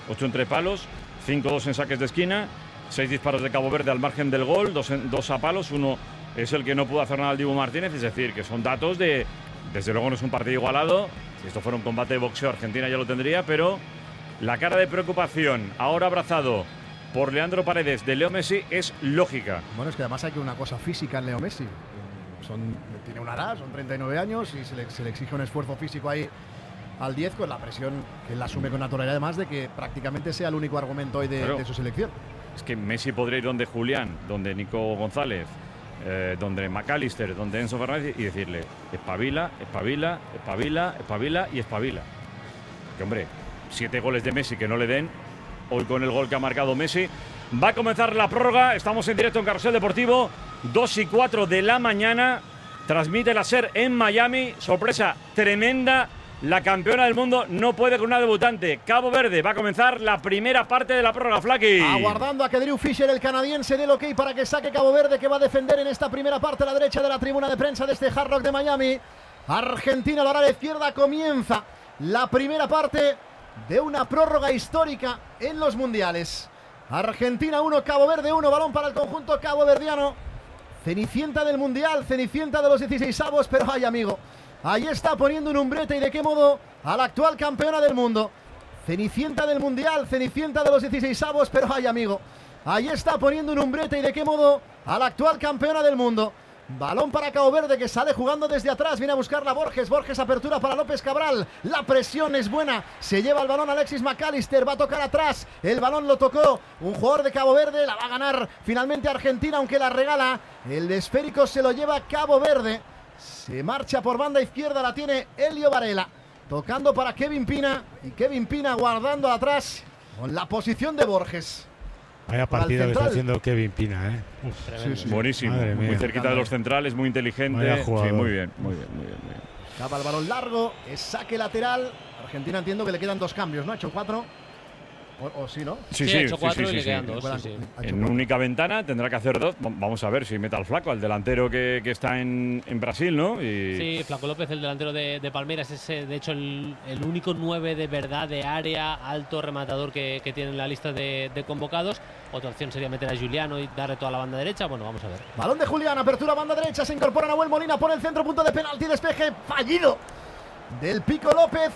8 entre palos, 5-2 en saques de esquina, 6 disparos de Cabo Verde al margen del gol, 2 a palos, 1 es el que no pudo hacer nada el Dibu Martínez, es decir, que son datos de... Desde luego no es un partido igualado, si esto fuera un combate de boxeo Argentina ya lo tendría, pero la cara de preocupación, ahora abrazado por Leandro Paredes de Leo Messi, es lógica. Bueno, es que además hay que una cosa física en Leo Messi. Tiene una edad, son 39 años y se le exige un esfuerzo físico ahí al 10 con la presión que él asume con naturalidad, además de que prácticamente sea el único argumento hoy de su selección. Es que Messi podría ir donde Julián, donde Nico González, donde McAllister, donde Enzo Fernández y decirle espabila, espabila, espabila, espabila y espabila. Que hombre, 7 goles de Messi que no le den, hoy con el gol que ha marcado Messi. Va a comenzar la prórroga, estamos en directo en Carrusel Deportivo, 2:04 de la mañana, transmite la SER en Miami, sorpresa tremenda, la campeona del mundo no puede con una debutante, Cabo Verde. Va a comenzar la primera parte de la prórroga, Flaky. Aguardando a que Drew Fisher, el canadiense, dé el ok para que saque Cabo Verde, que va a defender en esta primera parte a la derecha de la tribuna de prensa de este Hard Rock de Miami. Argentina, la hora de izquierda, comienza la primera parte de una prórroga histórica en los mundiales. Argentina 1, Cabo Verde 1, balón para el conjunto caboverdiano. Cenicienta del mundial, cenicienta de los 16avos, pero ay, amigo, ahí está poniendo un umbrete, y de qué modo, a la actual campeona del mundo. Cenicienta del mundial, cenicienta de los 16avos, pero ay, amigo, ahí está poniendo un umbrete, y de qué modo, a la actual campeona del mundo. Balón para Cabo Verde, que sale jugando desde atrás, viene a buscarla Borges, apertura para López Cabral, la presión es buena, se lleva el balón Alexis McAllister, va a tocar atrás, el balón lo tocó un jugador de Cabo Verde, la va a ganar finalmente Argentina, aunque la regala, el esférico se lo lleva Cabo Verde, se marcha por banda izquierda, la tiene Elio Varela, tocando para Kevin Pina, y Kevin Pina guardando atrás con la posición de Borges. Vaya partido que está haciendo Kevin Pina, ¿eh? Sí. Buenísimo, muy cerquita de los centrales, muy inteligente. Sí, muy bien. Acaba el balón largo, es saque lateral. Argentina, entiendo que le quedan 2 cambios, ¿no? Ha hecho 4. ¿O sí, no? Sí, ha hecho 4 y le quedan 2. En única ventana tendrá que hacer 2. Vamos a ver si mete al Flaco, al delantero que está en Brasil, ¿no? Sí, Flaco López, el delantero de Palmeiras, es de hecho el único 9 de verdad de área, alto rematador que tiene en la lista de convocados. Otra opción sería meter a Juliano y darle toda la banda derecha. Bueno, vamos a ver. Balón de Julián, apertura banda derecha, se incorpora Nahuel Molina, pone el centro, punto de penalti, despeje fallido del Pico López.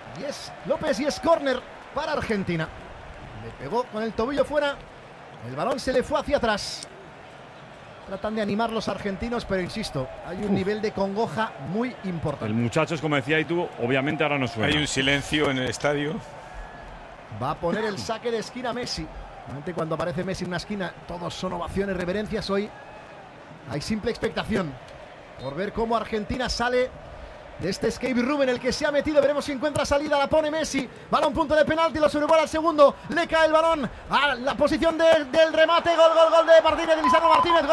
Y es córner para Argentina. Le pegó con el tobillo fuera, el balón se le fue hacia atrás. Tratan de animar los argentinos, pero insisto, hay un nivel de congoja muy importante. El muchacho, como decía y tú, obviamente ahora no suena. Hay un silencio en el estadio. Va a poner el saque de esquina Messi. Normalmente cuando aparece Messi en una esquina, todos son ovaciones, reverencias. Hoy hay simple expectación por ver cómo Argentina sale de este escape room en el que se ha metido. Veremos si encuentra salida, la pone Messi, balón punto de penalti, lo sobrevuela al segundo, le cae el balón a la posición del remate, gol de Martínez, de Lisandro Martínez,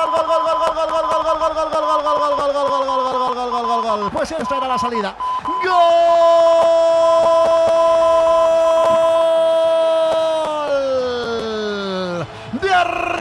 gol. Pues esta era la salida. ¡Gol de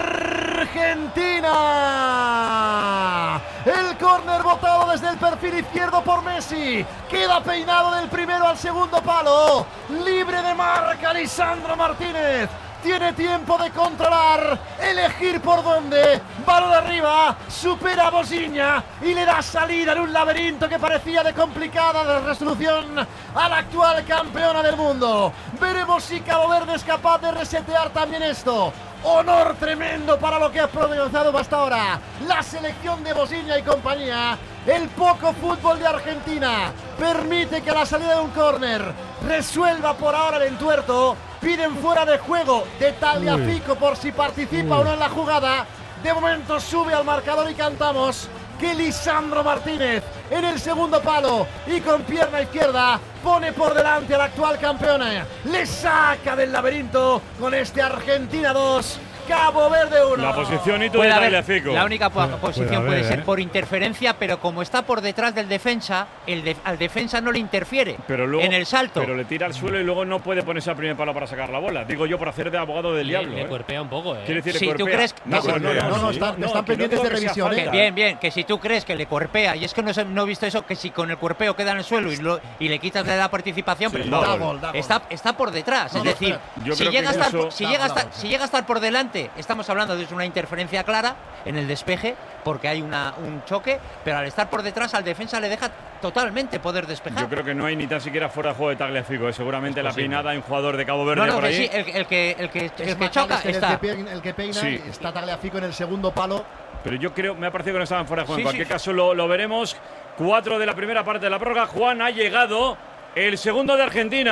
Argentina! El córner botado desde el perfil izquierdo por Messi. Queda peinado del primero al segundo palo. Libre de marca Lisandro Martínez. Tiene tiempo de controlar, elegir por dónde. Balón arriba, supera a Bosiña y le da salida en un laberinto que parecía de complicada resolución a la actual campeona del mundo. Veremos si Cabo Verde es capaz de resetear también esto. Honor tremendo para lo que ha protagonizado hasta ahora la selección de Bosiña y compañía. El poco fútbol de Argentina permite que a la salida de un córner resuelva por ahora el entuerto. Piden fuera de juego de Tagliafico por si participa o no en la jugada. De momento sube al marcador y cantamos que Lisandro Martínez en el segundo palo y con pierna izquierda pone por delante a la actual campeona. Le saca del laberinto con este Argentina 2, Cabo Verde 1. La posición y tú Puede de haber, Tagliafico. la única posición puede ser ¿eh? por interferencia, pero como está por detrás del defensa, al defensa no le interfiere Pero luego, en el salto. Pero le tira al suelo y luego no puede ponerse al primer palo para sacar la bola. Digo yo por hacer de abogado del diablo. Le cuerpea un poco, Quiere decir, Si le tú cuerpea. crees No, que no, sí. están que pendientes digo de que sea revisión, falta. Bien, que si tú crees que le cuerpea, y es que no he visto eso, que si con el cuerpeo queda en el suelo y le quitas de la participación, Sí, pero da no, gol. está por detrás. No, es no, decir, espera. Yo si creo llega, que a estar, eso- por- si llega a estar por delante, estamos hablando de una interferencia clara en el despeje, porque hay un choque, pero al estar por detrás al defensa le deja totalmente poder despejar. Yo creo que no hay ni tan siquiera fuera de juego de Tagliafico. Seguramente Es la posible. peinada hay un jugador de Cabo Verde por que ahí. sí, el que Es choca McAllister está. el que peina, Sí. y está Tagliafico en el segundo palo. Pero yo creo, me ha parecido que no estaban fuera de juego. Sí, En cualquier sí. caso lo veremos. 4 de la primera parte de la prórroga. Juan, ha llegado el segundo de Argentina.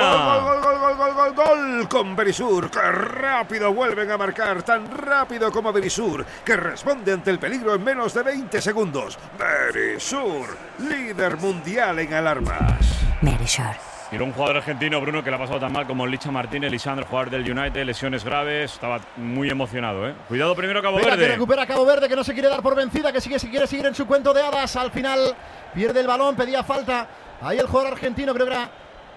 Gol con Berisur. ¡Qué rápido vuelven a marcar! Tan rápido como Berisur, que responde ante el peligro en menos de 20 segundos. Berisur, líder mundial en alarmas. Y era un jugador argentino, Bruno, que le ha pasado tan mal como Licha Martínez, Lisandro, jugador del United, lesiones graves. Estaba muy emocionado, ¿eh? Cuidado primero Cabo Venga, que Verde. recupera Cabo Verde, que no se quiere dar por vencida, que quiere seguir en su cuento de hadas. Al final pierde el balón, pedía falta. Ahí el jugador argentino, creo que era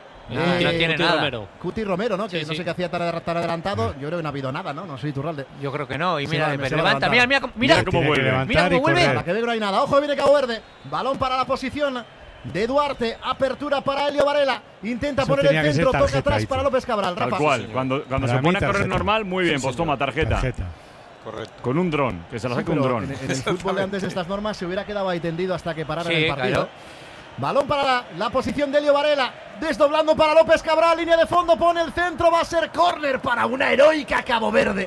No tiene Cuti nada. Romero. Cuti Romero, ¿no? Que Sí, no sí. sé qué hacía tan adelantado. Yo creo que no ha habido nada, ¿no? No soy Iturralde. Yo creo que no. Y Se mira, va a levanta. levantar. Mira cómo Tiene que vuelve. levantar Mira cómo y vuelve. correr. Para que ve que no hay nada. Ojo, viene Cabo Verde. Balón para la posición de Duarte. Apertura para Elio Varela. Intenta Eso poner tenía el que ser centro. Toca tarjeta, atrás Itu. para López Cabral. Tal Rafa. cual. Cuando Para se mí, pone a correr tarjeta. normal, muy bien. Pues toma, tarjeta. Tarjeta. Correcto. Con un dron, que se la Sí, saque un pero dron. en el fútbol de antes de estas normas se hubiera quedado ahí tendido hasta que parara Sí, el partido. claro. Balón para la posición de Elio Varela. Desdoblando para López Cabral. Línea de fondo. Pone el centro. Va a ser córner para una heroica Cabo Verde.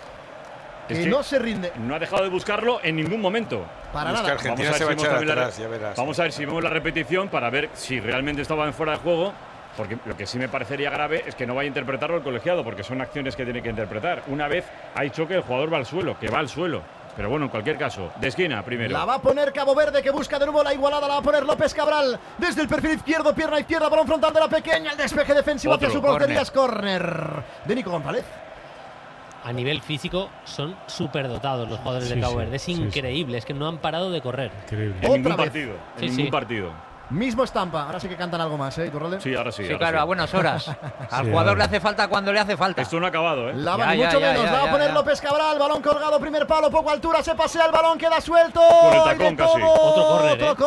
Es Que que no se rinde. No ha dejado de buscarlo en ningún momento. Para Es que nada. Argentina Vamos a se va a ver si echar vemos también atrás, ya verás. Vamos a ver si vemos la repetición para ver si realmente estaba en fuera de juego. Porque lo que sí me parecería grave es que no vaya a interpretarlo el colegiado, porque son acciones que tiene que interpretar. Una vez hay choque, el jugador va al suelo, que va al suelo. Pero bueno, en cualquier caso, de esquina primero. La va a poner Cabo Verde, que busca de nuevo la igualada. La va a poner López Cabral. Desde el perfil izquierdo, pierna izquierda, balón frontal de la pequeña. El despeje defensivo hacia Otro, su portería. Es córner de Nico González. A nivel físico son súper dotados los jugadores de Sí, Cabo sí, Verde. Es sí, sí. increíble, es que no han parado de correr. Increíble. En Otra ningún vez. partido. En Sí, ningún sí. partido. Mismo estampa. Ahora sí que cantan algo más, ¿eh, Iturralde? Sí, ahora sí. Sí, ahora claro, sí. a buenas horas. Al Sí, jugador ahora. le hace falta cuando le hace falta. Esto no ha acabado, ¿eh? La Ya, va ya, mucho ya, menos. ya, La va a ya, poner ya. López Cabral. Balón colgado, primer palo, poco altura. Se pasea el balón, queda suelto. Con el Y tacón de casi. todo, Otro córner, Otro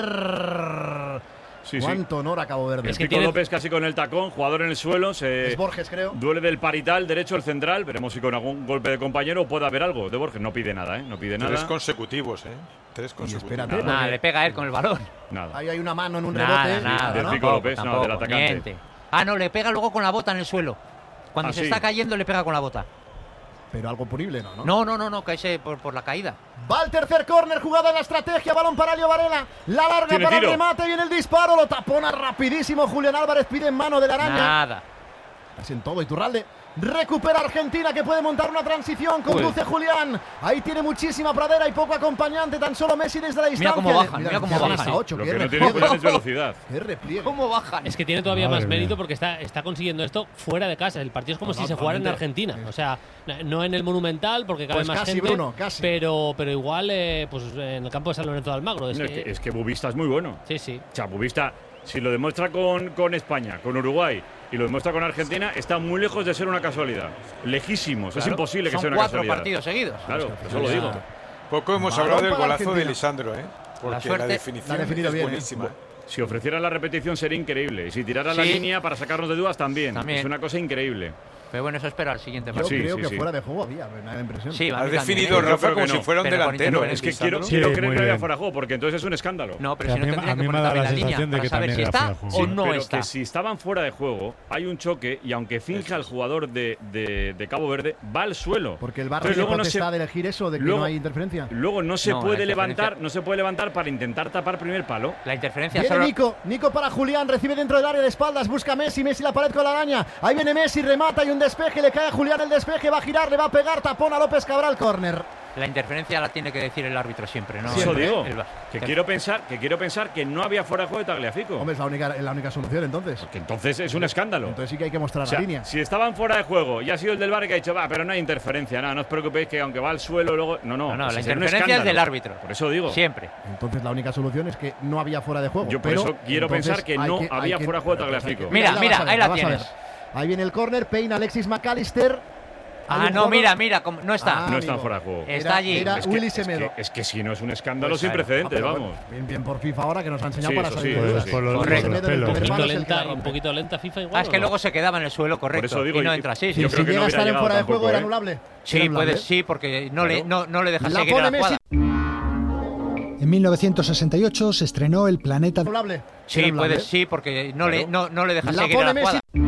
córner. Sí, sí. Cuánto honor a Cabo Verde. El Es que Pico tiene- López casi con el tacón, jugador en el suelo, se Es Borges, creo. duele del parital derecho el central. Veremos si con algún golpe de compañero puede haber algo. De Borges no pide nada, ¿eh? No pide Tres nada. consecutivos, ¿eh? Tres consecutivos. espérate, Nada. Nada, le pega a él con el balón. Nada. Ahí hay una mano en un Nada, rebote. nada. del ¿no? Pico López, no, del atacante. niente. Ah, no, le pega luego con la bota en el suelo. Cuando Ah, se sí. está cayendo, le pega con la bota. Pero algo punible, ¿no? No, cae por la caída. Va el tercer córner, jugada en la estrategia, balón para Elio Varela, la larga Tiene para tiro. el remate, viene el disparo, lo tapona rapidísimo Julián Álvarez, pide en mano de la araña. Nada. Es en todo Iturralde. Recupera Argentina, que puede montar una transición, conduce Julián. Ahí tiene muchísima pradera y poco acompañante, tan solo Messi desde la distancia. cómo bajan, mira cómo qué bajan. risa, ocho, Lo qué que no tiene repliegue. Julián es velocidad. Qué repliegue. ¿Cómo bajan? Es que tiene todavía Madre más mía. mérito porque está consiguiendo esto fuera de casa. El partido es como si se jugara en Totalmente. Argentina. O sea, no en el Monumental porque cabe Pues más casi, gente. Bruno, casi. Pero igual pues en el campo de San Lorenzo de Almagro. Es No, que- es que Bubista es muy bueno. sí, sí. O sea, Bubista, si lo demuestra con España, con Uruguay y lo demuestra con Argentina, está muy lejos de ser una casualidad. Lejísimos. Es imposible que Son sea una 4 casualidad. partidos seguidos. Claro, eso lo digo. Poco hemos Balón hablado del para golazo de Argentina. Lisandro, ¿eh? Porque la, suerte- definición la ha definido es bien, ¿eh? buenísima. Si ofreciera la repetición sería increíble. Y si tirara la Sí. línea para sacarnos de dudas también. También. Es una cosa increíble. Pero bueno, eso espera al siguiente Yo partido. Sí, creo sí, que sí. fuera de juego había, me da la impresión. Sí, a Ha mí también, definido ¿eh? Yo Rafa creo que como no. si fuera un Pero con delantero. interferencia. Es que Lisandro. quiero Sí, creer muy que haya bien. fuera de juego, porque entonces es un escándalo. No, pero Sí, si no a mí- tendría a que mí me poner da también la la línea sensación de para que saber también si era está fuera de juego. o no pero está. que si estaban fuera de juego, hay un choque y aunque finja el jugador de Cabo Verde, va al suelo. Porque el VAR Entonces, tiene luego no se- potestad de elegir eso, de que luego- no hay interferencia. Luego no se No, la puede interferencia- levantar, no se puede levantar para intentar tapar primer palo. La interferencia Viene solo. Nico para Julián, recibe dentro del área de espaldas, busca Messi, Messi la pared con la araña. Ahí viene Messi, remata y un despeje, le cae a Julián el despeje, va a girar, le va a pegar, tapón a López Cabral, córner. la interferencia la tiene que decir el árbitro siempre, ¿no? Eso digo, El VAR. que quiero pensar que no había fuera de juego de Tagliafico. Hombre, es la única solución entonces. Que entonces es un escándalo. Entonces sí que hay que mostrar O sea, la línea. si estaban fuera de juego y ha sido el del VAR que ha dicho, va, pero no hay interferencia, nada, no os preocupéis que aunque va al suelo luego. No, No, pues la es un interferencia es escándalo. del árbitro. Por eso digo. Siempre. Entonces la única solución es que no había fuera de juego. Yo por pero eso quiero entonces pensar que hay no hay había fuera de juego de Tagliafico. Mira, ahí la vas a tienes. ver. Ahí viene el córner, peina Alexis McAllister. Hay Ah, un no, jugador- mira, no está. No está amigo. fuera de juego. Está allí. Era Es Willy que, Semedo. es que si no es un escándalo Pues sin claro. precedentes, pero vamos. bueno, bien por FIFA ahora que nos ha enseñado Sí, para eso salir sí, de eso dudas. sí. Por los Correcto. pelos. Primer Un mano poquito es el que la lenta, un rompe. poquito lenta FIFA igual. Es que ¿o no? luego se quedaba en el suelo, correcto. eso digo, y no y- entra, sí. yo Si creo que llega no a estar hubiera en fuera de llegado juego, era tampoco, anulable. Sí, Era anulable. sí, porque no le deja La seguir pone la jugada. Messi. En 1968 se estrenó El Planeta. Anulable. Sí, Era anulable. sí, porque no le deja La seguir pone la Messi. jugada.